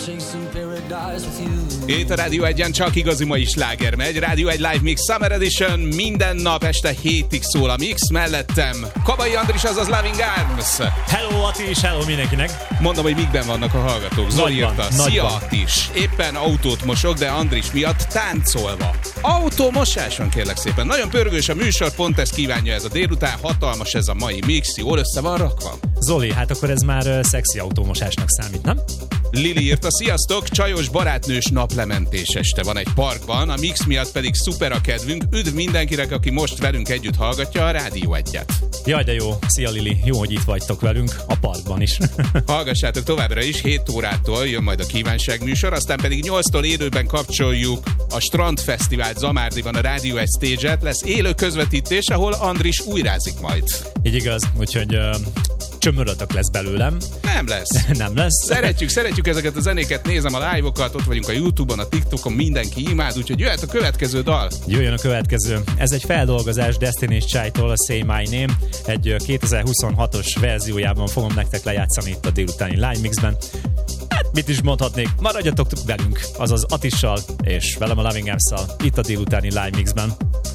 Itt a Rádió 1-en csak igazi mai sláger megy. Rádió 1 Live Mix Summer Edition. Minden nap este 7-ig szól a mix. Mellettem Kabai Andris, azaz Loving Arms. Hello Attis, hello mindenkinek. Mondom, hogy mikben vannak a hallgatók. Zoli írta, szia Attis. Éppen autót mosok, de Andris miatt táncolva. Autómosáson kérlek szépen. Nagyon pörgős a műsor, pont ezt kívánja ez a délután. Hatalmas ez a mai mix, jól össze van rakva. Zoli, hát akkor ez már szexi autómosásnak számít, nem? Lili írta, sziasztok, csajos barátnős naplementés este van egy parkban, a mix miatt pedig szuper a kedvünk. Üdv mindenkinek, aki most velünk együtt hallgatja a Rádió 1-et. Jaj, de jó. Szia Lili, jó, hogy itt vagytok velünk a parkban is. Hallgassátok továbbra is, 7 órától jön majd a kívánság műsor, aztán pedig 8-tól élőben kapcsoljuk a Strandfesztivált Zamárdiban, a Rádió 1 stage-et. Lesz élő közvetítés, ahol Andris újrázik majd. Így igaz, úgyhogy csömörötök lesz belőlem. Nem lesz. Nem lesz. Szeretjük ezeket a zenéket, nézem a live-okat, ott vagyunk a YouTube-on, a TikTokon, mindenki imád, úgyhogy jöhet a következő dal. Jöjjön a következő. Ez egy feldolgozás Destiny's Child-tól, a Say My Name. Egy 2026-os verziójában fogom nektek lejátszani itt a délutáni Live Mixben. Hát mit is mondhatnék, maradjatok velünk, azaz Attissal és velem a Loving Arms-szal itt a délutáni Live Mixben.